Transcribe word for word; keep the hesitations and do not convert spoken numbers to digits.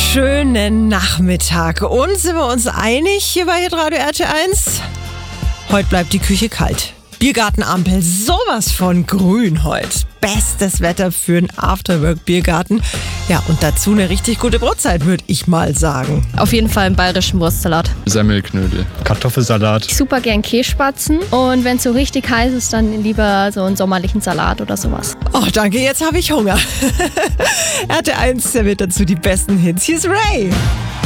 schönen Nachmittag. Und sind wir uns einig hier bei Hitradio R T eins? Heute bleibt die Küche kalt. Biergartenampel, sowas von grün heute. Bestes Wetter für einen Afterwork-Biergarten. Ja, und dazu eine richtig gute Brotzeit, würde ich mal sagen. Auf jeden Fall einen bayerischen Wurstsalat. Semmelknödel. Kartoffelsalat. Super gern Kässpatzen. Und wenn es so richtig heiß ist, dann lieber so einen sommerlichen Salat oder sowas. Oh, danke, jetzt habe ich Hunger. R T eins serviert dazu die besten Hits. Hier ist Ray.